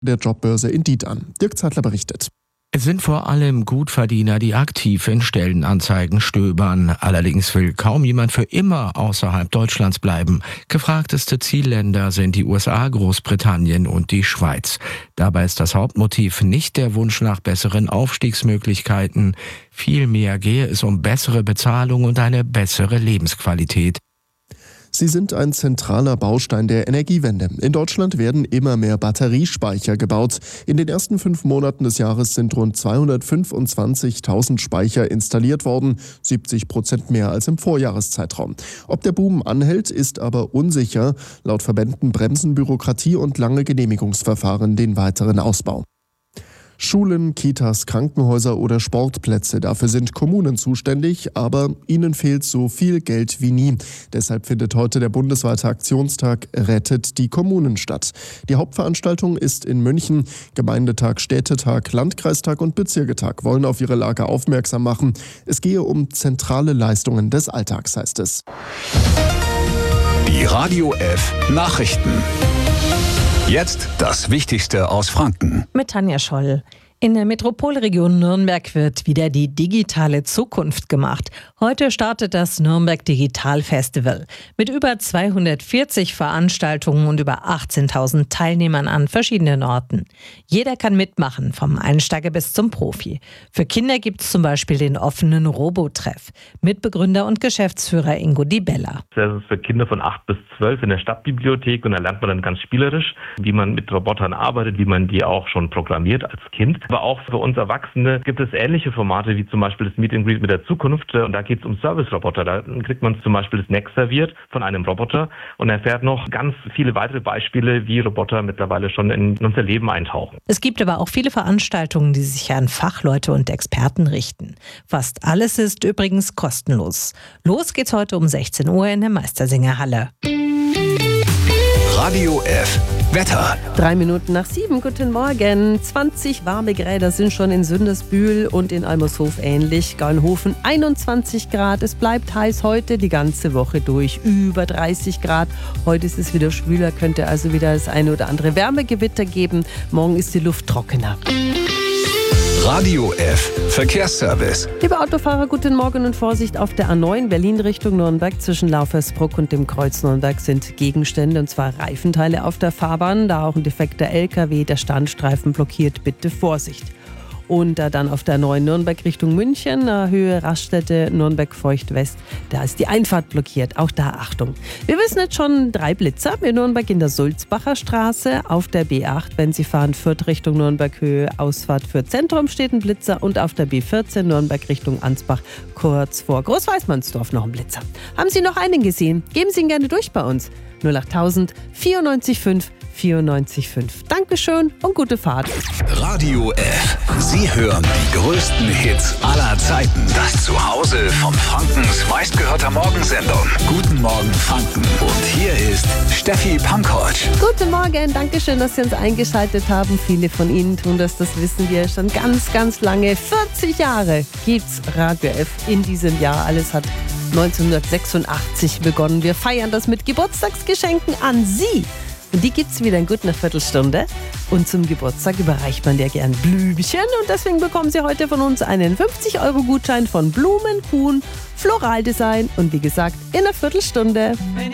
der Jobbörse Indeed an. Dirk Zeitler berichtet. Es sind vor allem Gutverdiener, die aktiv in Stellenanzeigen stöbern. Allerdings will kaum jemand für immer außerhalb Deutschlands bleiben. Gefragteste Zielländer sind die USA, Großbritannien und die Schweiz. Dabei ist das Hauptmotiv nicht der Wunsch nach besseren Aufstiegsmöglichkeiten. Vielmehr gehe es um bessere Bezahlung und eine bessere Lebensqualität. Sie sind ein zentraler Baustein der Energiewende. In Deutschland werden immer mehr Batteriespeicher gebaut. In den ersten 5 Monaten des Jahres sind rund 225.000 Speicher installiert worden, 70% mehr als im Vorjahreszeitraum. Ob der Boom anhält, ist aber unsicher. Laut Verbänden bremsen Bürokratie und lange Genehmigungsverfahren den weiteren Ausbau. Schulen, Kitas, Krankenhäuser oder Sportplätze, dafür sind Kommunen zuständig, aber ihnen fehlt so viel Geld wie nie. Deshalb findet heute der bundesweite Aktionstag Rettet die Kommunen statt. Die Hauptveranstaltung ist in München. Gemeindetag, Städtetag, Landkreistag und Bezirketag wollen auf ihre Lage aufmerksam machen. Es gehe um zentrale Leistungen des Alltags, heißt es. Die Radio F Nachrichten. Jetzt das Wichtigste aus Franken. Mit Tanja Scholl. In der Metropolregion Nürnberg wird wieder die digitale Zukunft gemacht. Heute startet das Nürnberg Digital Festival mit über 240 Veranstaltungen und über 18.000 Teilnehmern an verschiedenen Orten. Jeder kann mitmachen, vom Einsteiger bis zum Profi. Für Kinder gibt es zum Beispiel den offenen Robotreff. Mitbegründer und Geschäftsführer Ingo Di Bella. Das ist für Kinder von 8 bis 12 in der Stadtbibliothek und da lernt man dann ganz spielerisch, wie man mit Robotern arbeitet, wie man die auch schon programmiert als Kind. Aber auch für uns Erwachsene gibt es ähnliche Formate wie zum Beispiel das Meet and Greet mit der Zukunft. Und da geht es um Service-Roboter. Da kriegt man zum Beispiel das Snack serviert von einem Roboter und erfährt noch ganz viele weitere Beispiele, wie Roboter mittlerweile schon in unser Leben eintauchen. Es gibt aber auch viele Veranstaltungen, die sich an Fachleute und Experten richten. Fast alles ist übrigens kostenlos. Los geht's heute um 16 Uhr in der Meistersingerhalle. Radio F Wetter. 7:03. Guten Morgen. 20 warme Grad sind schon in Sündersbühl und in Almershof ähnlich. Gaunhofen 21 Grad. Es bleibt heiß heute die ganze Woche durch. Über 30 Grad. Heute ist es wieder schwüler, könnte also wieder das eine oder andere Wärmegewitter geben. Morgen ist die Luft trockener. Radio F Verkehrsservice. Liebe Autofahrer, guten Morgen und Vorsicht auf der A9 Berlin Richtung Nürnberg. Zwischen Laufersbruck und dem Kreuz Nürnberg sind Gegenstände, und zwar Reifenteile auf der Fahrbahn. Da auch ein defekter LKW, der Standstreifen blockiert, bitte Vorsicht. Und dann auf der neuen Nürnberg Richtung München, Höhe Raststätte Nürnberg-Feucht-West. Da ist die Einfahrt blockiert, auch da Achtung. Wir wissen jetzt schon 3 Blitzer in Nürnberg in der Sulzbacher Straße. Auf der B8, wenn Sie fahren, Fürth Richtung Nürnberg-Höhe, Ausfahrt für Zentrum steht ein Blitzer. Und auf der B14 Nürnberg Richtung Ansbach, kurz vor Großweißmannsdorf noch ein Blitzer. Haben Sie noch einen gesehen? Geben Sie ihn gerne durch bei uns. 08000 94 5 94 5. Dankeschön und gute Fahrt. Radio F. Sie hören die größten Hits aller Zeiten. Das Zuhause von Frankens meistgehörter Morgensendung. Guten Morgen Franken. Und hier ist Steffi Pankovic. Guten Morgen, Dankeschön, dass Sie uns eingeschaltet haben. Viele von Ihnen tun das wissen wir schon ganz, ganz lange. 40 Jahre gibt's Radio F in diesem Jahr. Alles hat 1986 begonnen. Wir feiern das mit Geburtstagsgeschenken an Sie. Und die gibt's wieder in gut einer Viertelstunde. Und zum Geburtstag überreicht man dir gern Blümchen. Und deswegen bekommen Sie heute von uns einen 50-Euro-Gutschein von Blumenkuhn Floraldesign. Und wie gesagt, in einer Viertelstunde.